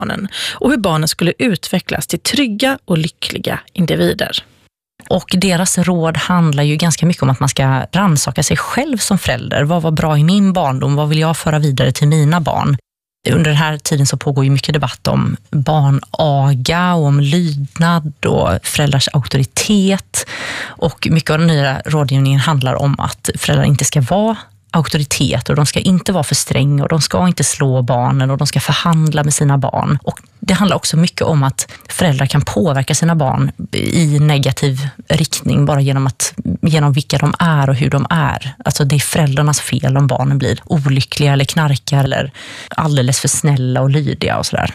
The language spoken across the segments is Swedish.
barnen och hur barnen skulle utvecklas till trygga och lyckliga individer. Och deras råd handlar ju ganska mycket om att man ska rannsaka sig själv som förälder. Vad var bra i min barndom? Vad vill jag föra vidare till mina barn? Under den här tiden så pågår ju mycket debatt om barnaga och om lydnad och föräldrars auktoritet. Och mycket av den nya rådgivningen handlar om att föräldrar inte ska vara auktoritet och de ska inte vara för stränga och de ska inte slå barnen och de ska förhandla med sina barn. Och det handlar också mycket om att föräldrar kan påverka sina barn i negativ riktning bara genom vilka de är och hur de är. Alltså det är föräldrarnas fel om barnen blir olyckliga eller knarkar eller alldeles för snälla och lydiga och sådär.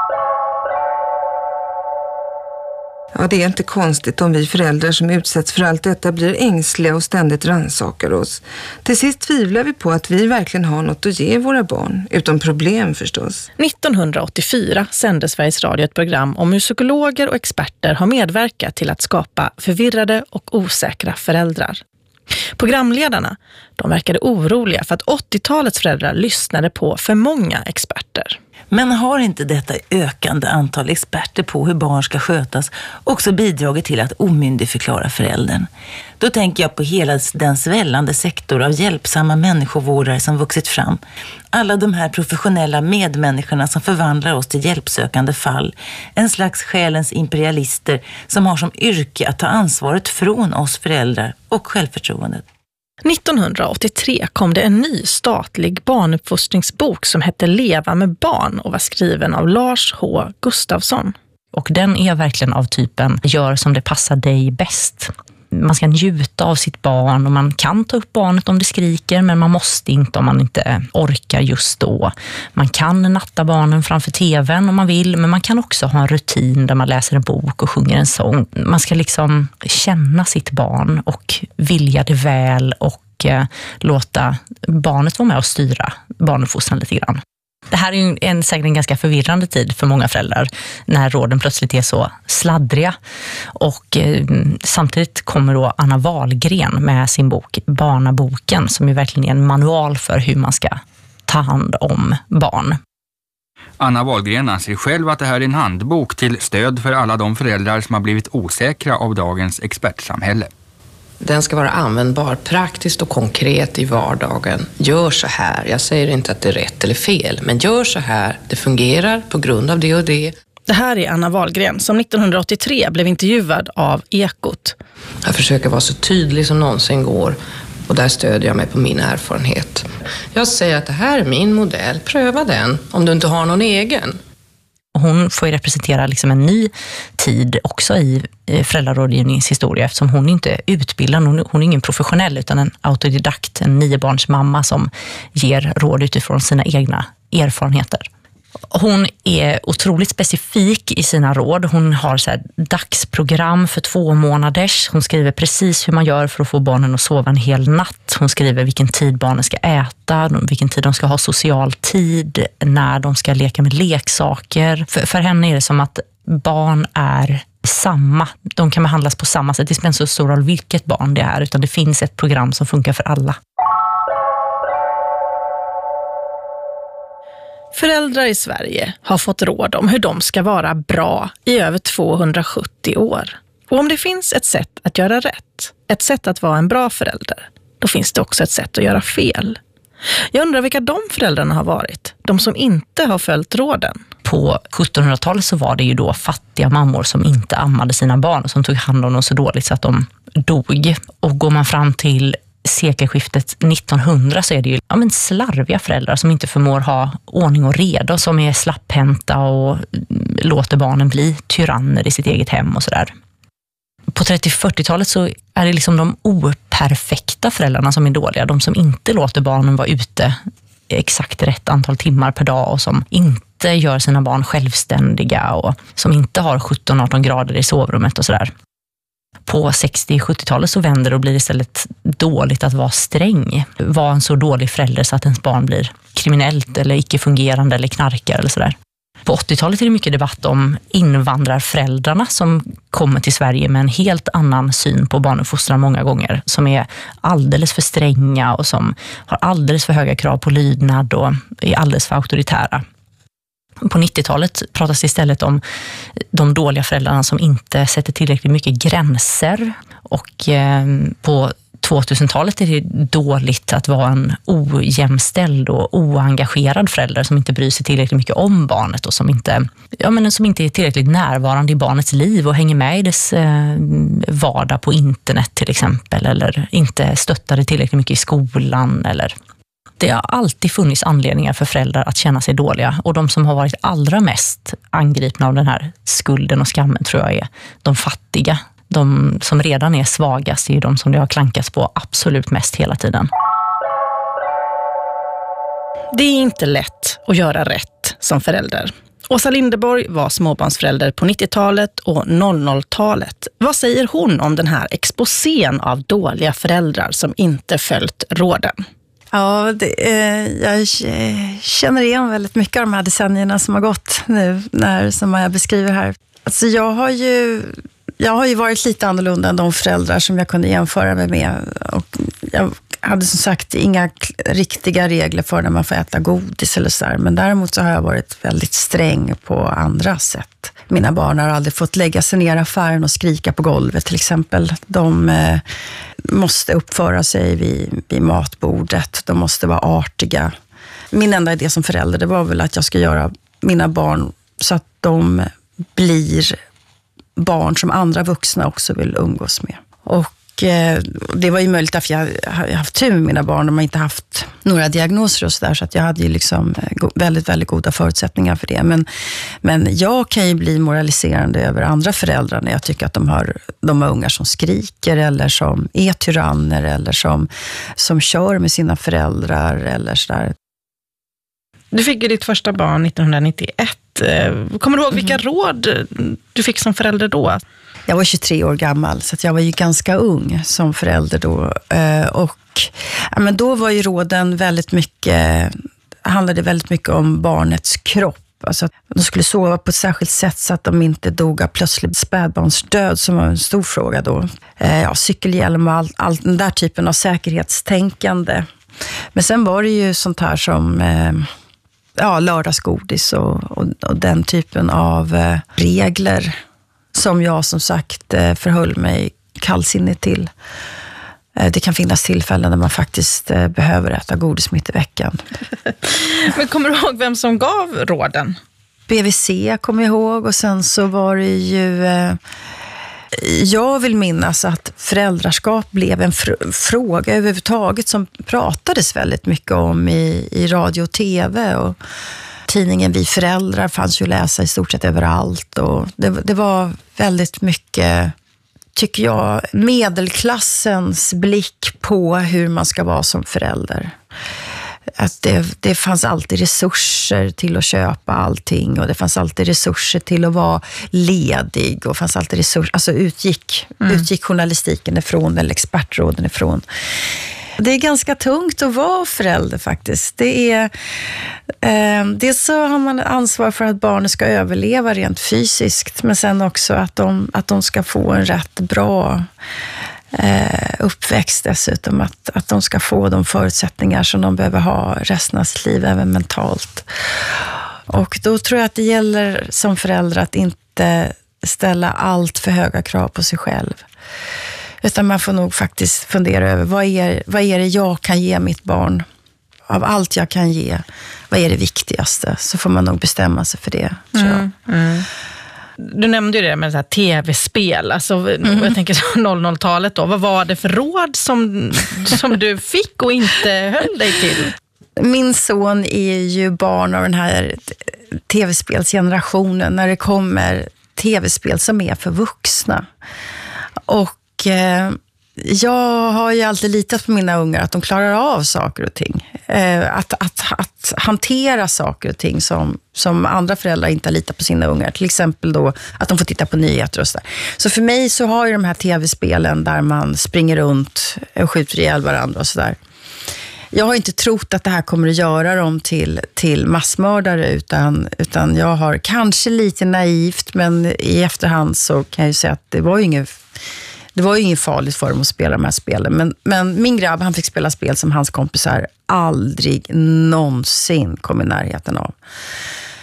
Ja, det är inte konstigt om vi föräldrar som utsätts för allt detta blir ängsliga och ständigt rannsakar oss. Till sist tvivlar vi på att vi verkligen har något att ge våra barn, utan problem förstås. 1984 sände Sveriges Radio ett program om hur psykologer och experter har medverkat till att skapa förvirrade och osäkra föräldrar. Programledarna, de verkade oroliga för att 80-talets föräldrar lyssnade på för många experter. Men har inte detta ökande antal experter på hur barn ska skötas också bidragit till att omyndigförklara föräldern? Då tänker jag på hela den svällande sektor av hjälpsamma människovårdare som vuxit fram. Alla de här professionella medmänniskorna som förvandlar oss till hjälpsökande fall. En slags själens imperialister som har som yrke att ta ansvaret från oss föräldrar och självförtroendet. 1983 kom det en ny statlig barnuppfostringsbok som hette Leva med barn och var skriven av Lars H. Gustafsson. Och den är verkligen av typen gör som det passar dig bäst. Man ska njuta av sitt barn och man kan ta upp barnet om det skriker, men man måste inte om man inte orkar just då. Man kan natta barnen framför tvn om man vill, men man kan också ha en rutin där man läser en bok och sjunger en sång. Man ska liksom känna sitt barn och vilja det väl och låta barnet vara med och styra barnuppfostran lite grann. Det här är säkert en ganska förvirrande tid för många föräldrar när råden plötsligt är så sladdriga. Och samtidigt kommer då Anna Wahlgren med sin bok Barnaboken, som är verkligen en manual för hur man ska ta hand om barn. Anna Wahlgren anser själv att det här är en handbok till stöd för alla de föräldrar som har blivit osäkra av dagens expertsamhälle. Den ska vara användbar praktiskt och konkret i vardagen. Gör så här. Jag säger inte att det är rätt eller fel, men gör så här. Det fungerar på grund av det och det. Det här är Anna Wahlgren som 1983 blev intervjuad av Ekot. Jag försöker vara så tydlig som någonsin går och där stödjer jag mig på min erfarenhet. Jag säger att det här är min modell. Pröva den om du inte har någon egen. Hon får ju representera liksom en ny tid också i föräldrarådgivningshistoria, eftersom hon inte är utbildad, hon är ingen professionell utan en autodidakt, en 9-barnsmamma som ger råd utifrån sina egna erfarenheter. Hon är otroligt specifik i sina råd. Hon har så här dagsprogram för 2 månaders. Hon skriver precis hur man gör för att få barnen att sova en hel natt. Hon skriver vilken tid barnen ska äta, vilken tid de ska ha social tid, när de ska leka med leksaker. För henne är det som att barn är samma. De kan behandlas på samma sätt. Det spelar inte så stor roll vilket barn det är, utan det finns ett program som funkar för alla. Föräldrar i Sverige har fått råd om hur de ska vara bra i över 270 år. Och om det finns ett sätt att göra rätt, ett sätt att vara en bra förälder, då finns det också ett sätt att göra fel. Jag undrar vilka de föräldrarna har varit, de som inte har följt råden. På 1700-talet så var det ju då fattiga mammor som inte ammade sina barn och som tog hand om dem så dåligt så att de dog. Och går man fram till sekelskiftet 1900 så är det ju slarviga föräldrar som inte förmår ha ordning och reda, som är slapphänta och låter barnen bli tyranner i sitt eget hem och sådär. På 30-40-talet så är det liksom de operfekta föräldrarna som är dåliga, de som inte låter barnen vara ute exakt rätt antal timmar per dag och som inte gör sina barn självständiga och som inte har 17-18 grader i sovrummet och sådär. På 60-70-talet så vänder det och blir istället dåligt att vara sträng. Vara en så dålig förälder så att ens barn blir kriminellt eller icke-fungerande eller knarkar eller sådär. På 80-talet är det mycket debatt om invandrarföräldrarna som kommer till Sverige med en helt annan syn på barnuppfostran många gånger. Som är alldeles för stränga och som har alldeles för höga krav på lydnad och är alldeles för auktoritära. På 90-talet pratas det istället om de dåliga föräldrarna som inte sätter tillräckligt mycket gränser. Och på 2000-talet är det dåligt att vara en ojämställd och oengagerad förälder som inte bryr sig tillräckligt mycket om barnet och som inte är tillräckligt närvarande i barnets liv och hänger med i dess vardag på internet till exempel, eller inte stöttar det tillräckligt mycket i skolan. Eller det har alltid funnits anledningar för föräldrar att känna sig dåliga, och de som har varit allra mest angripna av den här skulden och skammen tror jag är de fattiga. De som redan är svagast är ju de som det har klankats på absolut mest hela tiden. Det är inte lätt att göra rätt som förälder. Åsa Linderborg var småbarnsförälder på 90-talet och 00-talet. Vad säger hon om den här exposén av dåliga föräldrar som inte följt råden? Ja, jag känner igen väldigt mycket av de här decennierna som har gått nu, som jag beskriver här. Alltså jag har ju varit lite annorlunda än de föräldrar som jag kunde jämföra mig med. Och jag hade som sagt inga riktiga regler för när man får äta godis eller så där. Men däremot så har jag varit väldigt sträng på andra sätt. Mina barn har aldrig fått lägga sig ner i affären och skrika på golvet till exempel. De måste uppföra sig vid matbordet. De måste vara artiga. Min enda idé som förälder, det var väl att jag ska göra mina barn så att de blir barn som andra vuxna också vill umgås med. Och det var ju möjligt att jag har haft tur med mina barn. De har inte haft några diagnoser och sådär, så att jag hade ju liksom väldigt, väldigt goda förutsättningar för det. Men jag kan ju bli moraliserande över andra föräldrar när jag tycker att de har ungar som skriker eller som är tyranner eller som kör med sina föräldrar eller sådär. Du fick ju ditt första barn 1991. Kommer du ihåg vilka råd du fick som förälder då? Jag var 23 år gammal, så att jag var ju ganska ung som förälder då. Men då var ju råden handlade väldigt mycket om barnets kropp. Alltså att de skulle sova på ett särskilt sätt så att de inte dog av plötslig spädbarnsdöd, som var en stor fråga då. Cykelhjälm och all den där typen av säkerhetstänkande. Men sen var det ju sånt här som lördagsgodis och den typen av regler som jag som sagt förhöll mig kallsinnigt till. Det kan finnas tillfällen när man faktiskt behöver äta godis mitt i veckan. Men kommer du ihåg vem som gav råden? BVC kommer jag ihåg, och sen så var det ju... Jag vill minnas att föräldraskap blev en fråga överhuvudtaget som pratades väldigt mycket om i radio och tv, och tidningen Vi föräldrar fanns ju att läsa i stort sett överallt, och det var väldigt mycket, tycker jag, medelklassens blick på hur man ska vara som förälder. Att det fanns alltid resurser till att köpa allting, och det fanns alltid resurser till att vara ledig, och fanns alltid resurser, alltså utgick journalistiken ifrån, eller expertråden ifrån. Det är ganska tungt att vara förälder faktiskt. Det så har man ansvar för att barnen ska överleva rent fysiskt, men sen också att de ska få en rätt bra uppväxt dessutom, att de ska få de förutsättningar som de behöver ha resten av sitt liv, även mentalt. Och då tror jag att det gäller som förälder att inte ställa allt för höga krav på sig själv. Utan man får nog faktiskt fundera över vad är det jag kan ge mitt barn? Av allt jag kan ge, vad är det viktigaste? Så får man nog bestämma sig för det, tror jag. Du nämnde ju det med så här tv-spel. Alltså, jag tänker så 00-talet då. Vad var det för råd som du fick och inte höll dig till? Min son är ju barn av den här tv-spelsgenerationen, när det kommer tv-spel som är för vuxna. Och jag har ju alltid litat på mina ungar att de klarar av saker och ting. Att hantera saker och ting som andra föräldrar inte har litat på sina ungar. Till exempel då att de får titta på nyheter och sådär. Så för mig så har ju de här tv-spelen där man springer runt och skjuter ihjäl varandra och sådär. Jag har inte trott att det här kommer att göra dem till massmördare, utan jag har kanske lite naivt, men i efterhand så kan jag ju säga att det var ju inget farligt för dem att spela de här spelen. Men min grabb, han fick spela spel som hans kompisar aldrig någonsin kom i närheten av.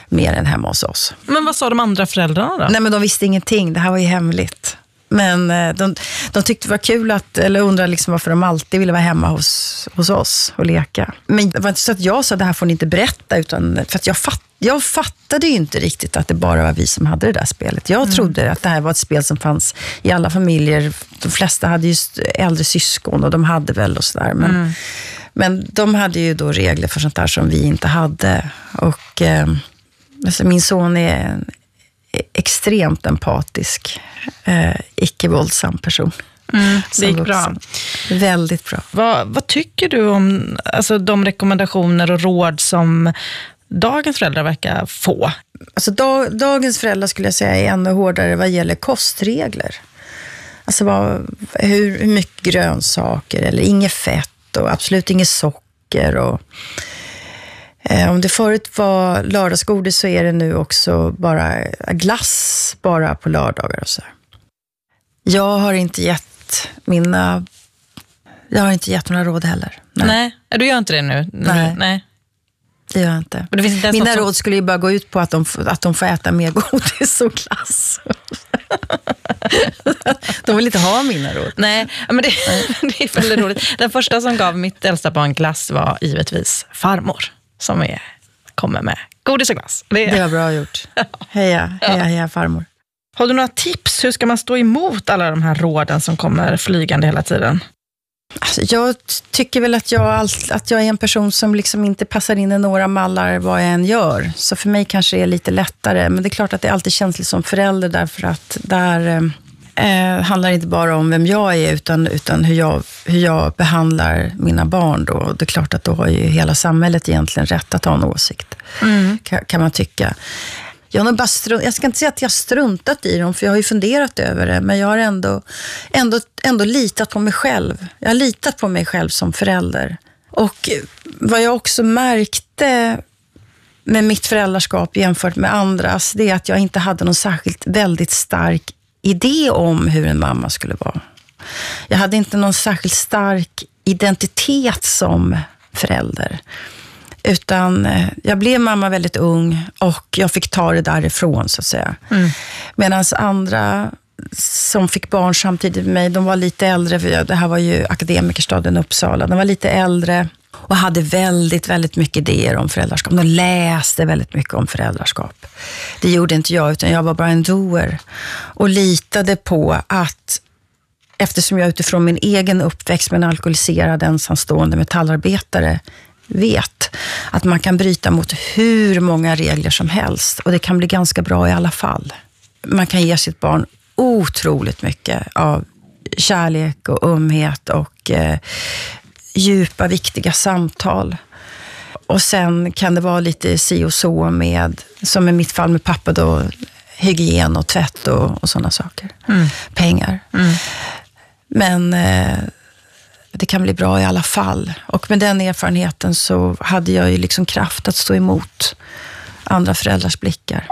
mer än hemma hos oss. Men vad sa de andra föräldrarna då? Nej, men de visste ingenting. Det här var ju hemligt. Men de tyckte det var kul eller undrade liksom varför de alltid ville vara hemma hos oss och leka. Men det var inte så att jag sa det här får ni inte berätta, utan för att jag fattade ju inte riktigt att det bara var vi som hade det där spelet. Jag trodde att det här var ett spel som fanns i alla familjer. De flesta hade just äldre syskon och de hade väl och sådär. Men de hade ju då regler för sånt där som vi inte hade. Och alltså min son är en extremt empatisk, icke-våldsam person. Det gick bra. Väldigt bra. Vad tycker du om alltså, de rekommendationer och råd som dagens föräldrar verkar få? Alltså, dagens föräldrar skulle jag säga är ännu hårdare vad gäller kostregler. Alltså hur mycket grönsaker eller inget fett och absolut inget socker. Och, om det förut var lördagsgodis så är det nu också bara glass bara på lördagar och så. Jag har inte gett några råd heller. Nej, du gör inte det nu? Nej. Det gör jag inte. Det finns inte mina råd skulle ju bara gå ut på att de får äta mer godis och glass. De vill inte ha mina råd. Nej, men det är väldigt roligt. Den första som gav mitt äldsta barn glass var givetvis farmor. Som kommer med godis och glass. Det var bra gjort. Heja farmor. Har du några tips? Hur ska man stå emot alla de här råden som kommer flygande hela tiden? Alltså, jag tycker väl att jag är en person som liksom inte passar in i några mallar vad jag än gör. Så för mig kanske det är lite lättare. Men det är klart att det alltid känns lite som förälder därför att där handlar inte bara om vem jag är utan hur jag behandlar mina barn då. Det är klart att då har ju hela samhället egentligen rätt att ha en åsikt. Kan man tycka. Jag ska inte säga att jag struntat i dem, för jag har ju funderat över det, men jag har ändå litat på mig själv. Jag har litat på mig själv som förälder. Och vad jag också märkte med mitt föräldraskap jämfört med andras, det är att jag inte hade någon särskilt väldigt stark idé om hur en mamma skulle vara. Jag hade inte någon särskilt stark identitet som förälder. Utan jag blev mamma väldigt ung och jag fick ta det därifrån så att säga. Medan andra som fick barn samtidigt med mig, de var lite äldre, för det här var ju akademikerstaden Uppsala. De var lite äldre och hade väldigt, väldigt mycket idéer om föräldraskap. De läste väldigt mycket om föräldraskap. Det gjorde inte jag, utan jag var bara en doer. Och litade på att eftersom jag utifrån min egen uppväxt med en alkoholiserad ensamstående metallarbetare vet att man kan bryta mot hur många regler som helst och det kan bli ganska bra i alla fall. Man kan ge sitt barn otroligt mycket av kärlek och ömhet och djupa, viktiga samtal. Och sen kan det vara lite si och så med, som i mitt fall med pappa då, hygien och tvätt och sådana saker. Pengar. Men det kan bli bra i alla fall. Och med den erfarenheten så hade jag ju liksom kraft att stå emot andra föräldrars blickar.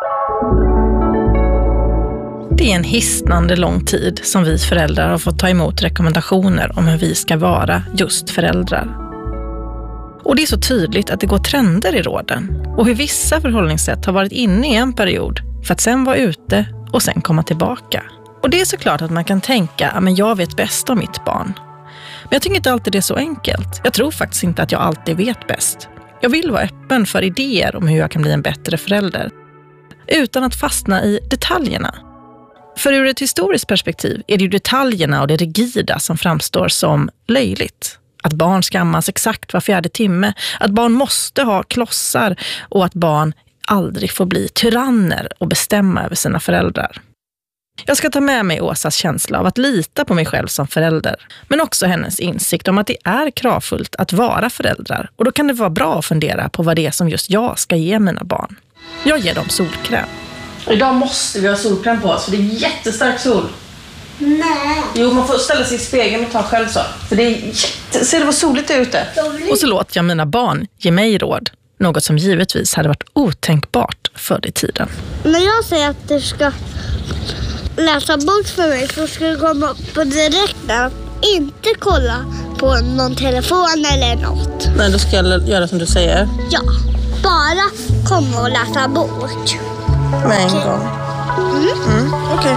Det är en hisnande lång tid som vi föräldrar har fått ta emot rekommendationer om hur vi ska vara just föräldrar. Och det är så tydligt att det går trender i råden och hur vissa förhållningssätt har varit inne i en period för att sen vara ute och sen komma tillbaka. Och det är såklart att man kan tänka, men jag vet bäst om mitt barn. Men jag tycker inte alltid det är så enkelt. Jag tror faktiskt inte att jag alltid vet bäst. Jag vill vara öppen för idéer om hur jag kan bli en bättre förälder. Utan att fastna i detaljerna. För ur ett historiskt perspektiv är det ju detaljerna och det rigida som framstår som löjligt. Att barn skammas exakt var 4:e timme. Att barn måste ha klossar och att barn aldrig får bli tyranner och bestämma över sina föräldrar. Jag ska ta med mig Åsas känsla av att lita på mig själv som förälder. Men också hennes insikt om att det är kravfullt att vara föräldrar. Och då kan det vara bra att fundera på vad det är som just jag ska ge mina barn. Jag ger dem solkräm. Idag måste vi ha solkräm på oss för det är jättestark sol. Nej. Jo, man får ställa sig i spegeln och ta själv så. För det är ser det vad soligt det är ute. Och så låter jag mina barn ge mig råd. Något som givetvis hade varit otänkbart förr i tiden. När jag säger att du ska läsa bok för mig så ska du komma på direkten. Inte kolla på någon telefon eller något. Nej, då ska jag göra som du säger. Ja. bara komma och läsa bok. Med en gång. Okej.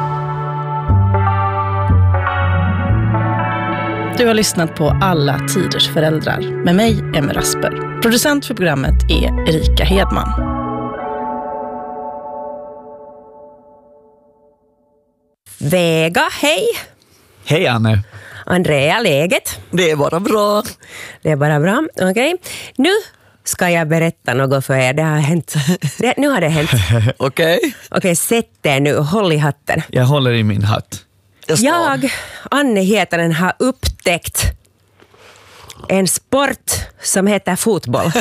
Du har lyssnat på Alla tiders föräldrar med mig, Emmy Rasper. Producent för programmet är Erika Hedman. Vega, hej! Hej Anne. Andrea, läget? Det är bara bra. Det är bara bra, okej. Nu ska jag berätta något för er. Det har hänt. Nu har det hänt. Okej, sätt er nu. Håll i hatten. Jag håller i min hatt. Jag, Anne Hietanen, har upptäckt en sport som heter fotboll.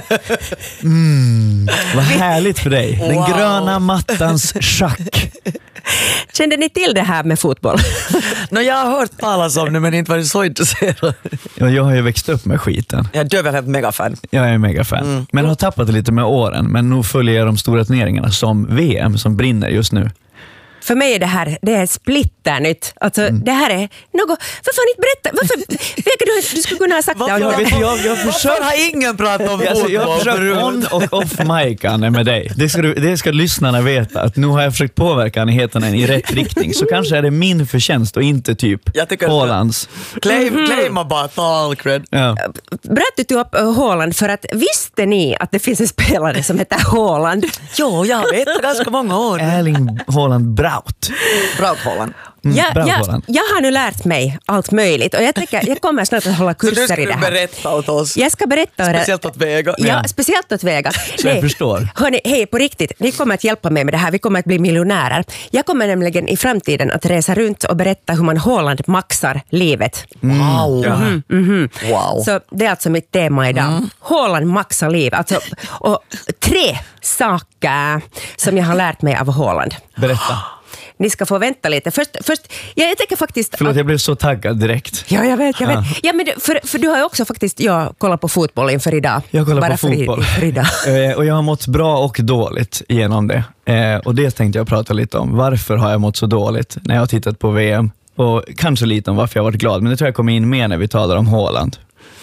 Vad härligt för dig. Den gröna mattans schack. Kände ni till det här med fotboll? Jag har hört talas om det men inte varit så intresserad. Ja, jag har ju växt upp med skiten. Du är väl ett megafan? Jag är megafan. Men har tappat det lite med åren. Men nu följer jag de stora turneringarna som VM som brinner just nu. För mig är det är splitternytt. Alltså, det här är något... Varför inte berätta? Varför? Du skulle kunna ha sagt det. Varför har ingen pratat om fotboll? Jag försöker on och off mic, Anne, med dig. Det ska lyssnarna veta. Att nu har jag försökt påverka Anne Hietanen i rätt riktning. Så kanske är det min förtjänst och inte typ Haalands. Claima bara all cred. Ja. Bröt du upp Haaland för att visste ni att det finns en spelare som heter Haaland? Jo, jag vet ganska många år. Erling Haaland Braut Haaland. Jag har nu lärt mig allt möjligt och jag kommer snart att hålla kurser i det här. Så du ska berätta åt oss? Jag ska berätta. Speciellt åt Vega? Ja, speciellt åt Vega. Så jag förstår. Hörni, hej, på riktigt. Ni kommer att hjälpa mig med det här. Vi kommer att bli miljonärer. Jag kommer nämligen i framtiden att resa runt och berätta hur man Haaland maxar livet. Wow. Wow. Så det är alltså mitt tema idag. Haaland maxar liv. Alltså, och 3 saker som jag har lärt mig av Haaland. Berätta. Ni ska få vänta lite. Först jag tänker faktiskt... Förlåt, jag blev så taggad direkt. Ja, jag vet. Ja, men för du har ju också faktiskt kollat på fotboll inför idag. Jag kollar på fotboll. För idag. Och jag har mått bra och dåligt genom det. Och det tänkte jag prata lite om. Varför har jag mått så dåligt när jag har tittat på VM? Och kanske lite om varför jag har varit glad. Men det tror jag kommer in mer när vi talar om Haaland.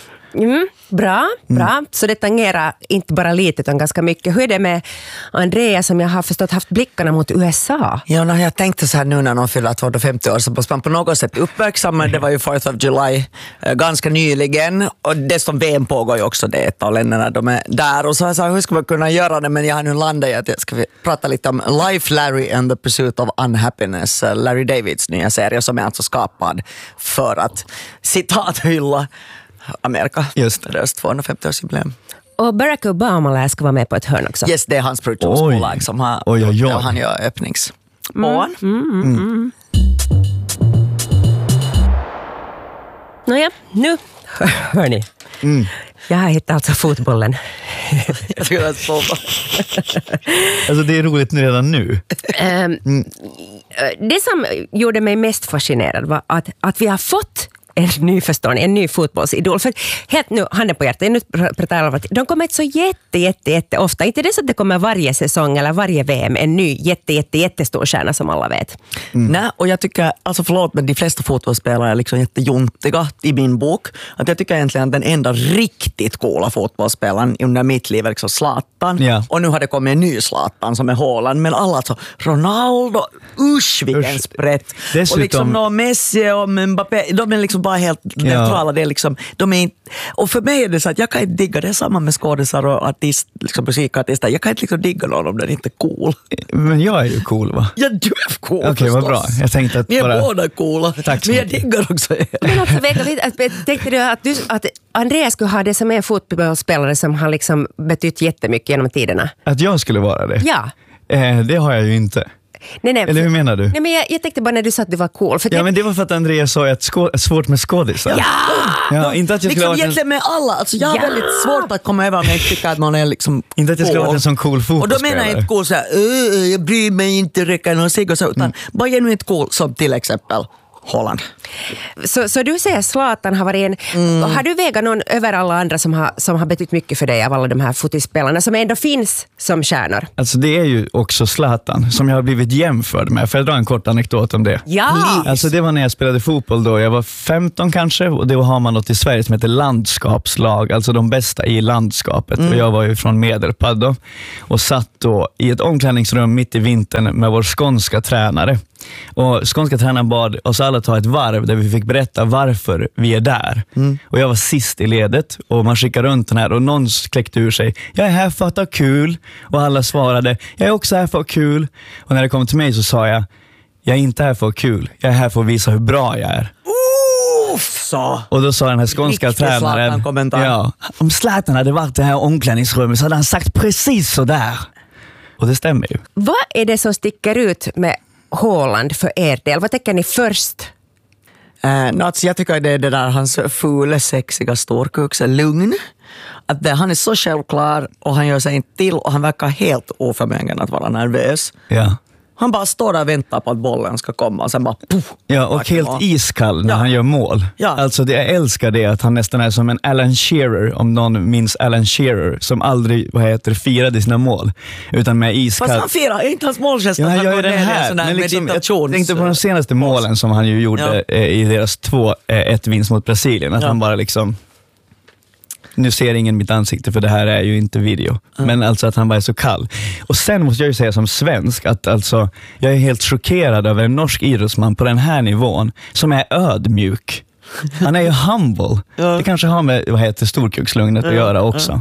Bra. Så det tangerar inte bara lite utan ganska mycket. Hur är det med Andrea som jag har förstått haft blickarna mot USA? Ja, jag tänkte så här nu när någon fyller 250 år så måste man på något sätt uppmärksamma. Det var ju 4th of July ganska nyligen och dessutom VM pågår ju också, det är ett av länderna de är där. Och så jag sa, hur ska man kunna göra det? Men jag har nu landat i att jag ska prata lite om Life, Larry and the Pursuit of Unhappiness, Larry Davids nya serie som är alltså skapad för att citat hylla Amerika. Just det. Deras 250-årsjubileum. Och Barack Obama lär ska vara med på ett hörn också. Yes, det är hans produktionsbolag som har och han gör öppningsmån. Nåja, nu hörni. Jag har hittat alltså fotbollen. Jag skulle sova. Alltså det är roligt redan nu. Det som gjorde mig mest fascinerad var att vi har fått en ny fotbollsidol. För helt nu, handen på hjärtat, nu pratar jag om att de kommer inte så jätte ofta. Inte det så att det kommer varje säsong eller varje VM en ny jättestor stjärna som alla vet. Nej, och jag tycker, alltså förlåt, men de flesta fotbollsspelare är liksom jättejontiga i min bok. Att jag tycker egentligen att den enda riktigt coola fotbollsspelaren under mitt liv är liksom Zlatan. Ja. Och nu har det kommit en ny Zlatan som är Haaland. Men alla alltså, Ronaldo, vilken sprätt. Dessutom... Och liksom Messi och Mbappé, de är liksom bara helt neutrala. Det är liksom, de är inte, och för mig är det så att jag kan inte digga det samma med skådisar och liksom musikartister. Jag kan inte liksom digga någon om den inte är cool. Men jag är ju cool, va? Ja, du är cool. Okej, vad bra. Jag tänkte att vi är båda coola. Tack så men jag mycket. diggar också. Men alltså, tänkte du att Andreas skulle ha det som är fotbollsspelare som har liksom betytt jättemycket genom tiderna? Att jag skulle vara det? Ja. Det har jag ju inte. Nej, eller hur menar du? Nej, men jag tänkte bara när du sa att du var cool. För men det var för att Andreas sa att svårt med skådisar. Ja, inte att jag skulle liksom egentligen med alla. Alltså jag har väldigt svårt att komma över om jag tycker att någon är liksom inte att jag skulle vara en sån cool fotbollsspelare. Och då menar jag inte cool jag bryr mig inte, räcker någon sig och så, utan bara genuint cool som till exempel Haaland. Så du säger Zlatan har varit Har du vägat någon över alla andra som har betytt mycket för dig av alla de här fotbollsspelarna som ändå finns som stjärnor? Alltså det är ju också Zlatan som jag har blivit jämförd med. Får jag dra en kort anekdot om det? Ja! Alltså det var när jag spelade fotboll då. Jag var 15 kanske och då har man något i Sverige som heter landskapslag. Alltså de bästa i landskapet. Och jag var ju från Medelpad då. Och satt då i ett omklädningsrum mitt i vintern med vår skånska tränare. Och skånska tränaren bad oss alla ta ett varv där vi fick berätta varför vi är där. Och jag var sist i ledet och man skickade runt den här och någon kläckte ur sig: jag är här för att ha kul. Och alla svarade: jag är också här för att ha kul. Och när det kom till mig så sa jag: jag är inte här för att ha kul. Jag är här för att visa hur bra jag är. Så. Och då sa den här skånska tränaren: ja, om Zlatan hade varit i det här omklädningsrummet så hade han sagt precis så där. Och det stämmer ju. Vad är det som sticker ut med Haaland för er del? Vad tänker ni först? Alltså jag tycker det är det där hans fula, sexiga storkux är lugn. Att han är så självklar och han gör sig inte till och han verkar helt oförmögen att vara nervös. Ja. Han bara står där och väntar på att bollen ska komma och sen bara puff. Ja, och helt iskall när han gör mål. Ja. Alltså jag älskar det att han nästan är som en Alan Shearer, om någon minns Alan Shearer, som aldrig firade sina mål utan med iskall. Fast han firar inte hans målgest. Ja, han gör den här. Men liksom, jag tänkte på de senaste målen som han ju gjorde i deras 2-1 vinst mot Brasilien. Att han bara liksom... Nu ser ingen mitt ansikte för det här är ju inte video. Men alltså att han bara är så kall. Och sen måste jag ju säga som svensk att alltså, jag är helt chockerad över en norsk idrottsman på den här nivån som är ödmjuk. Han är ju humble. Det kanske har med storkukslugnet att göra också.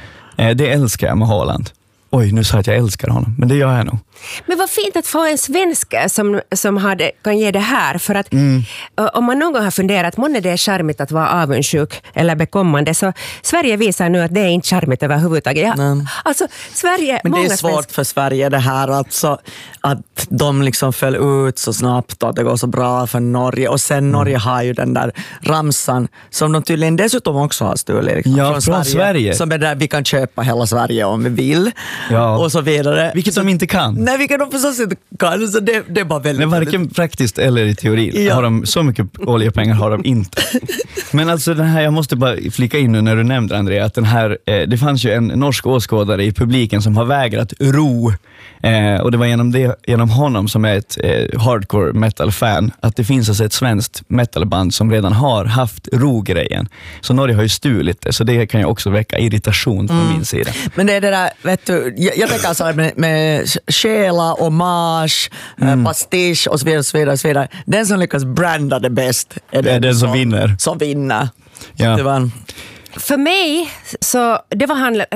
Det älskar jag med Haaland. Oj, nu sa jag att jag älskar honom, men det gör jag nog. Men vad fint att få en svensk som kan ge det här. För att om man någon gång har funderat, månne det är charmigt att vara avundsjuk eller bekommande, så Sverige visar nu att det är inte charmigt överhuvudtaget. Alltså, Sverige, men det är svårt för Sverige det här, alltså, att de liksom föll ut så snabbt och att det går så bra för Norge. Och sen Norge har ju den där ramsan som de tydligen dessutom också har stulit. Liksom, från Sverige. Som är där vi kan köpa hela Sverige om vi vill. Ja. Och så vidare. Vilket de inte kan. Nej, vilket de på så sätt kan. Så det är bara väldigt... Men varken praktiskt eller i teorin. Har de så mycket oljepengar har de inte. Men alltså den här, jag måste bara flika in nu när du nämnde, Andrea, att den här, det fanns ju en norsk åskådare i publiken som har vägrat ro. Och det var genom honom, som är ett hardcore metal-fan, att det finns alltså ett svenskt metalband som redan har haft ro-grejen. Så Norge har ju stulit det, så det kan ju också väcka irritation från min sida. Men det är det där, vet du, jag tänker alltså med själa och marsch, pastisch och så vidare, så vidare, så vidare. Den som lyckas branda det bäst är den som vinner. Som vinner. Ja. Det var för mig, så det var han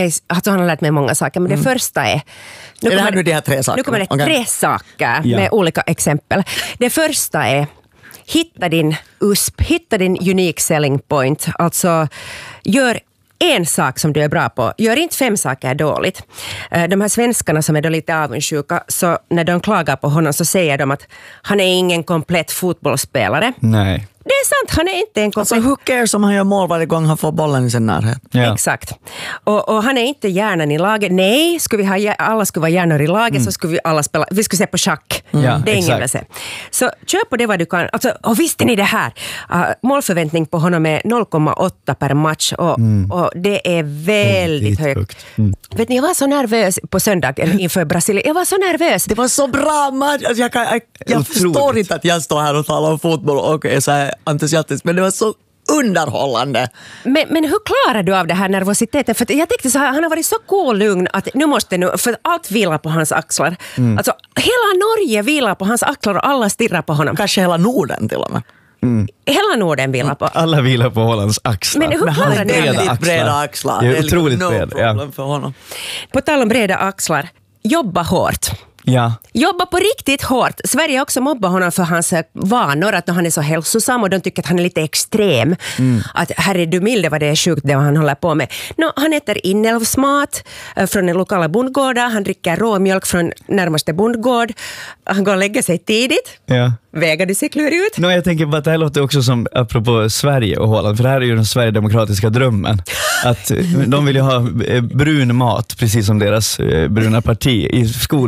har lärt mig många saker, men det första är... Nu kommer det tre saker med olika exempel. Det första är: hitta din USP, hitta din unique selling point. Alltså, gör en sak som du är bra på. Gör inte 5 saker dåligt. De här svenskarna som är då lite avundsjuka, så när de klagar på honom så säger de att han är ingen komplett fotbollsspelare. Nej. Det är sant, han är inte en komplett... Alltså, who cares om han gör mål varje gång han får bollen i sin närhet? Ja. Exakt. Och han är inte hjärnan i laget. Nej, alla skulle vara hjärnor i laget, så skulle vi alla spela. Vi skulle se på schack. Det är ingen se. Så köp på det vad du kan. Alltså, och visste ni det här? Målförväntning på honom är 0,8 per match. Och det är väldigt högt. Vet ni, jag var så nervös på söndag inför Brasilien. Jag var så nervös. Det var så bra match. Alltså, jag förstår inte att jag står här och talar om fotboll och är så här entusiastisk, men det var så underhållande. Men hur klarar du av det här nervositeten? För jag tänkte så här, han har varit så cool lugn att för allt vilar på hans axlar. Alltså, hela Norge vilar på hans axlar och alla stirrar på honom. Kanske hela Norden till och med. Hela Norden vilar på. Alla vilar på Hollands axlar. Men hur klarar det? Breda axlar. Det är otroligt breda. För honom. På tal om breda axlar, jobba hårt. Ja. Jobba på riktigt hårt. Sverige också mobbar honom för hans vanor, att han är så hälsosam och de tycker att han är lite extrem. Att herre du milde vad det är sjukt det han håller på med. Han äter inälvsmat från den lokala bondgården. Han dricker råmjölk från närmaste bondgård. Han går och lägger sig tidigt. Ja. Vägar det sig klur ut? Jag tänker på att det här låter också som, apropå Sverige och Holland, för det här är ju den sverigedemokratiska drömmen. Att de vill ju ha brun mat, precis som deras bruna parti i skolmaten. Det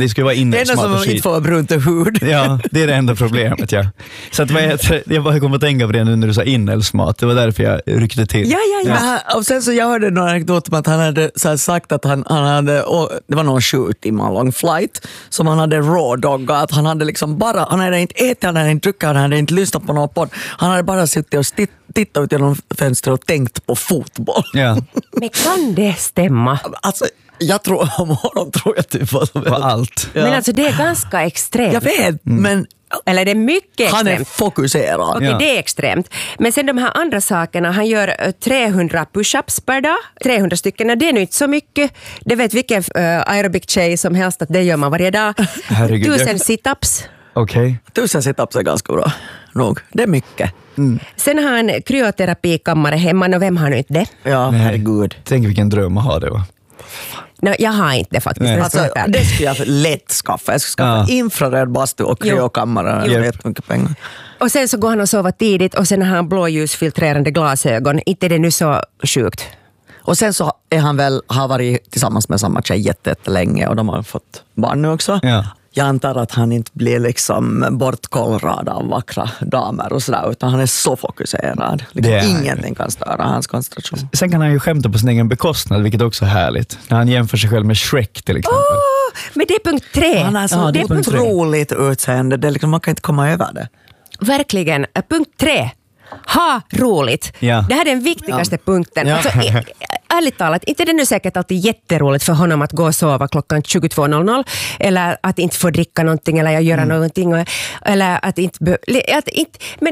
det ska vara inälvsmat. Det är som inte får vara brunt och hud. Ja, det är det enda problemet. Ja. Så att jag bara kom att tänka på det nu när du sa inälvsmat. Det var därför jag ryckte till. Ja. Och sen så jag hörde några anekdoter om att han hade så här sagt att han hade, det var någon 7 timmar lång flight som han hade rawdoggat, att han hade liksom bara, han hade inte ätit, han hade inte druckit, han hade inte lyssnat på någon podd. Han hade bara suttit och tittat ut genom fönstret och tänkt på fotboll. Ja. Men kan det stämma? Alltså, jag tror om honom tror jag typ på allt. Ja. Men alltså det är ganska extremt. Jag vet, men eller det är mycket extremt. Han är fokuserad. Okej, det är extremt. Men sen de här andra sakerna, han gör 300 push-ups per dag. 300 stycken, det är nu inte så mycket. Det vet vilken aerobic-tjej som helst att det gör man varje dag. Herregud. 1000 sit-ups. Okej. 1000 sit-ups är ganska bra. Nog. Det är mycket. Sen har han kryoterapikammare hemma, och vem har nu inte det? Ja, herregud. Tänk vilken dröm att ha det, va? No, jag har inte det faktiskt. Alltså, det skulle jag lätt skaffa. Jag skulle skaffa infrared bastu och kryokammare. Jag vet mycket pengar. Och sen så går han och sover tidigt och sen har han blåljusfiltrerande glasögon. Inte är det nu så sjukt. Och sen så är han väl, har varit tillsammans med samma tjej jättelänge och de har fått barn nu också. Ja. Jag antar att han inte blir liksom bortkollrad av vackra damer och sådär, utan han är så fokuserad. Liksom ingenting kan störa hans koncentration. Sen kan han ju skämta på sin egen bekostnad, vilket också är härligt. När han jämför sig själv med Shrek till exempel. Men det är punkt 3. Han är så otroligt utseende, det är liksom, man kan inte komma över det. Verkligen. Punkt 3. Ha roligt. Ja. Det här är den viktigaste punkten. Ja. Alltså, ärligt talat, inte det nu säkert alltid jätteroligt för honom att gå och sova klockan 22.00 eller att inte få dricka någonting eller göra någonting eller att inte... Men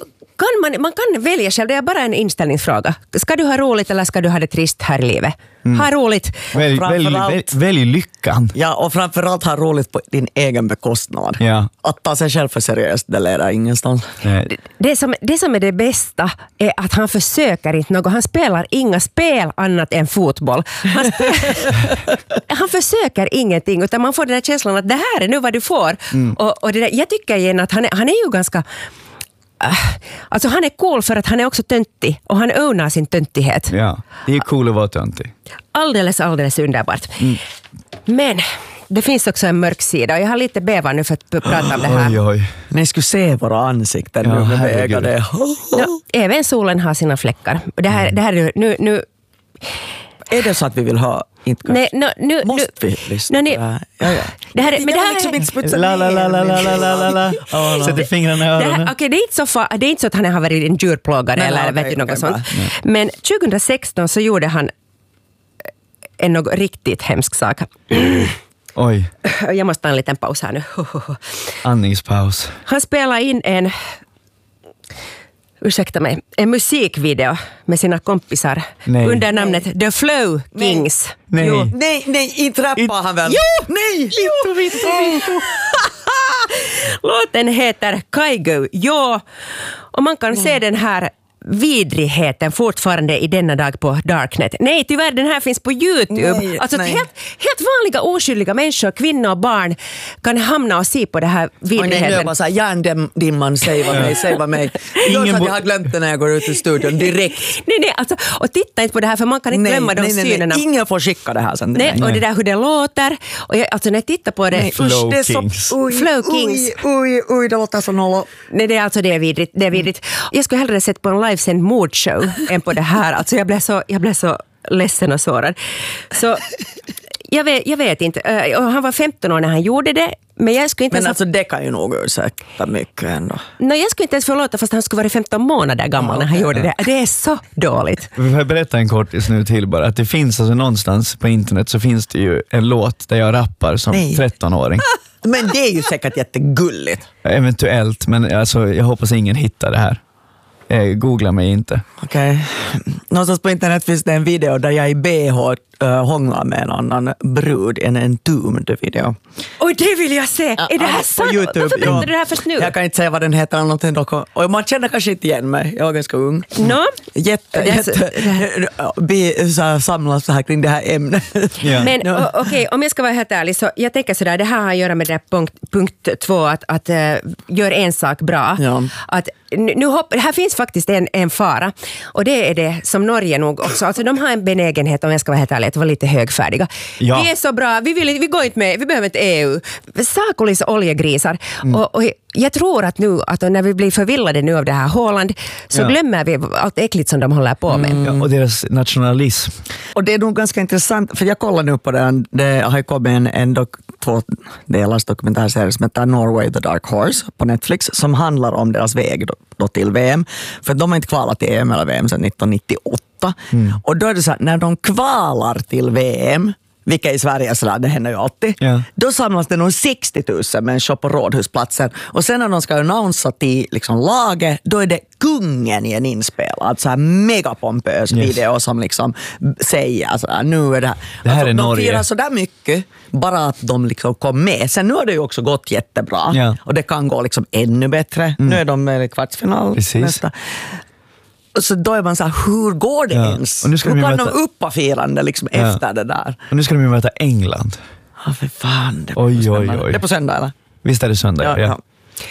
man kan välja själv, det är bara en inställningsfråga. Ska du ha roligt eller ska du ha det trist här i livet? Ha roligt. Välj lyckan. Ja, och framförallt ha roligt på din egen bekostnad. Ja. Att ta sig själv för seriöst, det leder ingenstans. Det som är det bästa är att han försöker inte något. Han spelar inga spel annat än fotboll. Han försöker ingenting, utan man får den här känslan att det här är nu vad du får. Och det där, jag tycker igen att han är ju ganska... Alltså han är cool för att han är också töntig och han ownar sin töntighet. Ja, det är cool att vara töntig. Alldeles underbart. Men det finns också en mörk sida och jag har lite bävar nu för att prata om det här. Oj. Ni skulle se våra ansikten nu med vägade. Även solen har sina fläckar. Det här nu är det så att vi vill ha inte nej, nu måste vi lyssna på det här? Ja. Det här är liksom inte sputsa sätter fingrarna i öronen. Okej, det är inte så att han har varit en djurplågare eller vet du något sånt. Men 2016 så gjorde han en något riktigt hemsk sak. Oj. Jag måste ta en liten paus här nu. Andningspaus. Han spelade in en musikvideo med sina kompisar under namnet The Flow Kings. Nej, inte rappar han väl? Jo! Nej! Vito. Låten heter Kaigo. Ja, och man kan se den här vidrigheten fortfarande i denna dag på Darknet. Nej, tyvärr, den här finns på YouTube. Helt vanliga oskyldiga människor, kvinnor och barn kan hamna och se på det här vidrigheten. Och bara så här, järndimman, säg vad mig. Jag har glömt den när jag går ut i studion direkt. Nej, alltså, och titta inte på det här för man kan inte glömma de synerna. Ingen får skicka det här sen. Nej, och det där hur det låter. Och alltså när jag tittar på det... Flow Kings. Flow Kings. Oj, det låter så nolla. Nej, det är vidrigt. Jag skulle hellre sett på en livesänd mordshow än på det här. Alltså jag blev så ledsen och sårad. Så jag vet inte. Och han var 15 år när han gjorde det. Men jag skulle inte alltså det kan ju nog ursäkta mycket ändå. Nej, jag skulle inte ens förlåta fast han skulle vara 15 månader gammal när han gjorde det. Det är så dåligt. Vi får berätta en kortis nu till bara. Att det finns alltså någonstans på internet så finns det ju en låt där jag rappar som 13-åring. Men det är ju säkert jättegulligt. Eventuellt, men alltså, jag hoppas ingen hittar det här. Googla mig inte. Okej. Någonstans på internet finns det en video där jag i BH hånglar med en annan brud, en entombed video. Oj, det vill jag se! Är det här sant? YouTube, varför berättar du det här först nu? Jag kan inte säga vad den heter eller någonting dock. Och man känner kanske inte igen mig. Jag är ganska ung. Samlas så här kring det här ämnet. Ja. Men okej, om jag ska vara helt ärlig så jag tänker sådär, det här har att göra med det här punkt 2 att gör en sak bra. Ja. Att här finns faktiskt en fara och det är det som Norge nog också. Alltså de har en benägenhet, om jag ska vara helt ärlig, lät var lite högfärdiga. Ja. Vi är så bra, vi går inte med, vi behöver inte EU. Sakolis oljegrisar. Och jag tror att nu, att när vi blir förvillade nu av det här Haaland, så glömmer vi allt äckligt som de håller på med. Ja, och deras nationalism. Och det är nog ganska intressant, för jag kollar nu på det har kommit en 2 delars dokumentärserie som heter Norway the Dark Horse på Netflix, som handlar om deras väg då till VM. För de har inte kvalat till EM eller VM sedan 1998. Och då är det så här, när de kvalar till VM, vilka i Sverige sådär, det händer ju alltid. Ja. Då samlas det nog 60 000 människor på Rådhusplatsen. Och sen när de ska annonsa till liksom laget, då är det kungen i en inspelad så här megapompös video som liksom säger sådär, nu är det här. Det här är de Norge. firar sådär mycket, bara att de liksom kom med. Sen nu har det ju också gått jättebra. Ja. Och det kan gå liksom ännu bättre. Nu är de i kvartsfinal nästa. Så då är man så här, hur går det ens? Och nu ska hur kan de uppa firande liksom efter det där? Och nu ska de ju möta England. Ja, för fan. Det är oj. Det är på söndag, eller? Visst är det söndag, ja.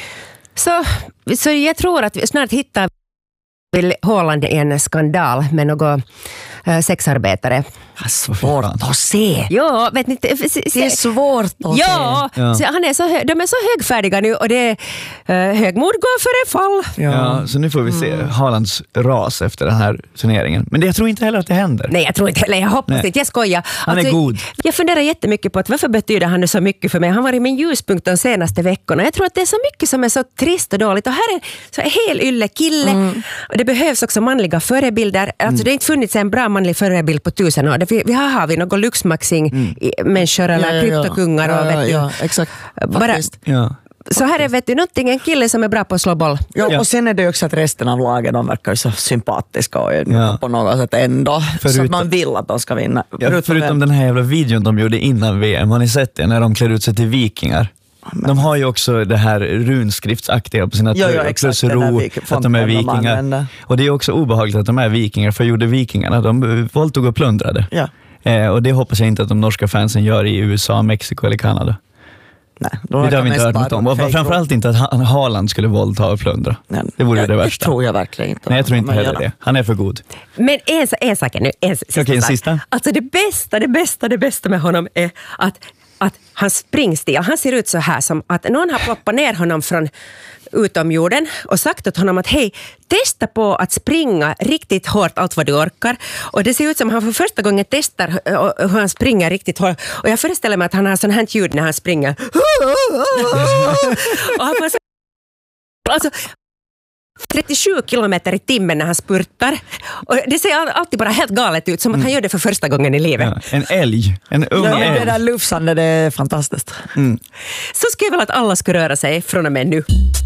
Så jag tror att vi snart hittar Haaland i en skandal med några sexarbetare. Svårt att se. Ja, vet ni, det är svårt att se. Ja. Så de är så högfärdiga nu och det är högmod går före fall. Ja, så nu får vi se Haalands ras efter den här turneringen. Men jag tror inte heller att det händer. Nej, jag tror inte heller. Jag hoppas inte. Jag skojar. Han är god. Jag funderar jättemycket på att varför betyder han så mycket för mig. Han var i min ljuspunkt de senaste veckorna. Jag tror att det är så mycket som är så trist och dåligt. Och här är så hel ylle kille. Och det behövs också manliga förebilder. Alltså det har inte funnits en bra manlig förebild på 1000 år. Vi har något lyxmaxing-människor eller kryptokungar. Ja, exakt. Så här är vet du, någonting, en kille som är bra på att slå boll. Ja, och sen är det ju också att resten av lagen, de verkar så sympatiska och på något sätt ändå. Så att man vill att de ska vinna. Förutom den här jävla videon de gjorde innan VM, har ni sett det? När de klär ut sig till vikingar. De har ju också det här runskriftsaktiga på sina tröjor, plus ro att de är vikingar. Och det är också obehagligt att de är vikingar, för gjorde vikingarna, de våldtog och plundrade. Ja. Och det hoppas jag inte att de norska fansen gör i USA, Mexiko eller Kanada. Nej, det har vi inte hört något om. Och framförallt inte att Haaland skulle våldta och plundra. Nej, det vore det värsta. Det tror jag verkligen inte. Nej, jag tror inte heller det. Han är för god. Men en sak nu. En sista. Alltså det bästa med honom är att hans springstil, han ser ut så här som att någon har ploppat ner honom från utomjorden och sagt åt honom att hej, testa på att springa riktigt hårt allt vad du orkar. Och det ser ut som att han för första gången testar hur han springer riktigt hårt. Och jag föreställer mig att han har sån här ljud när han springer. Och han får alltså 37 kilometer i timmen när han spurtar. Och det ser alltid bara helt galet ut, som att han gör det för första gången i livet. Ja, en älg. En ung älg. Det där lufsande, det är fantastiskt. Så skulle jag väl att alla ska röra sig från och med nu.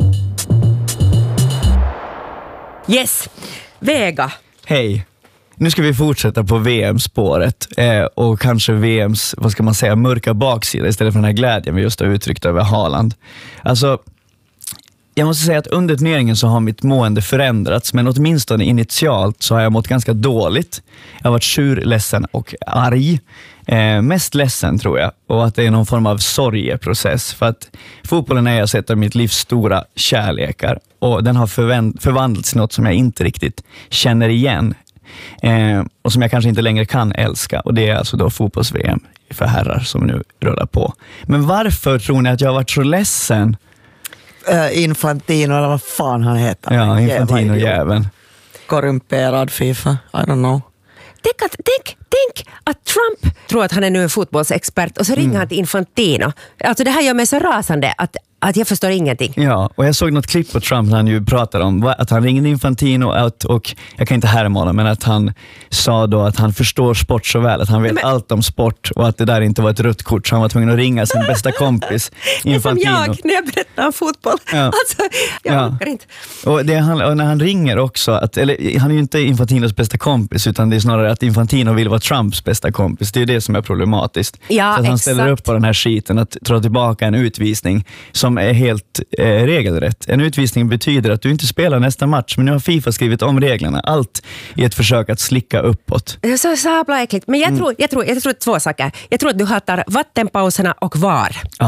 Yes, Vega. Hej. Nu ska vi fortsätta på VM-spåret och kanske VMs, vad ska man säga, mörka baksida istället för den här glädjen vi just har uttryckt över Haaland. Alltså, jag måste säga att under turneringen så har mitt mående förändrats, men åtminstone initialt så har jag mått ganska dåligt. Jag har varit sur, ledsen och arg. Mest ledsen tror jag, och att det är någon form av sorgeprocess, för att fotbollen är jag sett av mitt livs stora kärlekar, och den har förvandlats till något som jag inte riktigt känner igen och som jag kanske inte längre kan älska, och det är alltså då fotbolls-VM för herrar som nu rullar på. Men varför tror ni att jag har varit så ledsen? Infantino, eller vad fan han heter. Ja, Infantino jäveln. Korrumperad FIFA, I don't know. Tänk att Trump tror att han är nu en fotbollsexpert och så ringer han till Infantino. Alltså det här gör mig så rasande att jag förstår ingenting. Ja, och jag såg något klipp på Trump när han ju pratade om att han ringde Infantino och jag kan inte härma honom, men att han sa då att han förstår sport så väl, att han vet allt om sport och att det där inte var ett rött kort, så han var tvungen att ringa sin bästa kompis Infantino. Det är som jag när jag berättar om fotboll. Ja. Alltså, jag orkar inte. Och när han ringer också, eller han är ju inte Infantinos bästa kompis, utan det är snarare att Infantino vill vara Trumps bästa kompis. Det är ju det som är problematiskt. Ja, så att han ställer upp på den här skiten att dra tillbaka en utvisning som är helt regelrätt. En utvisning betyder att du inte spelar nästa match, men nu har FIFA skrivit om reglerna. Allt i ett försök att slicka uppåt. Det är så sabla äckligt. Men jag tror två saker. Jag tror att du hatar vattenpauserna och VAR. Ja.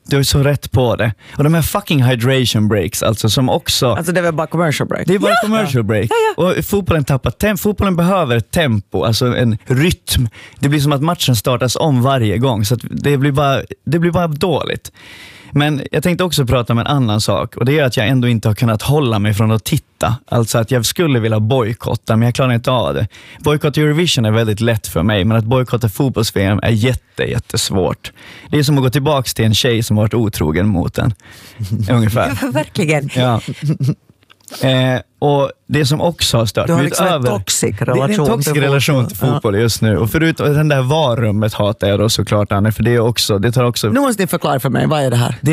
du är så rätt på det. Och de här fucking hydration breaks, alltså som också... Alltså det är väl bara commercial break? Det är bara commercial break. Och fotbollen tappar tempo. Fotbollen behöver tempo, alltså en rytm. Det blir som att matchen startas om varje gång, så att det blir bara dåligt. Men jag tänkte också prata om en annan sak, och det är att jag ändå inte har kunnat hålla mig från att titta. Alltså att jag skulle vilja bojkotta, men jag klarar inte av det. Bojkott Eurovision är väldigt lätt för mig, men att bojkotta fotbolls-VM är jättesvårt. Det är som att gå tillbaka till en tjej som har varit otrogen mot en. Ungefär. Ja, verkligen. Ja. Och det som också har stört, du har liksom en toxic relation, det är en toxic relation till fotboll just nu. Och förutom den där varummet hatar jag då såklart, Anne, för det tar också... Nu måste ni förklara för mig, vad är det här? Det